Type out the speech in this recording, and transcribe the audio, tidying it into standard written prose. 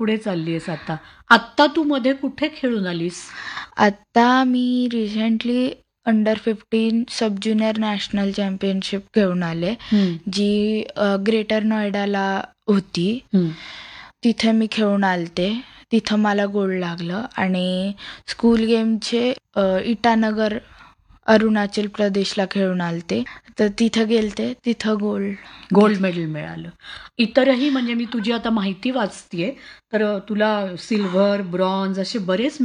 पुढे चालली आहेस आता. आत्ता तू मध्ये कुठे खेळून आलीस? आत्ता मी रिसेंटली अंडर-15 सब ज्युनियर नॅशनल चॅम्पियनशिप घेऊन आले, जी ग्रेटर नोएडाला होती. तिथे मी खेळून आलते. तिथं मला गोल्ड लागलं आणि स्कूल गेमचे इटानगर अरुणाचल प्रदेशला खेळून आलते, तर तिथं गेलते, तिथं गोल्ड मेडल मिळालं. इतरही म्हणजे मी तुझी आता माहिती वाचतेय तर तुला सिल्व्हर, ब्रॉन्झ असे बरेच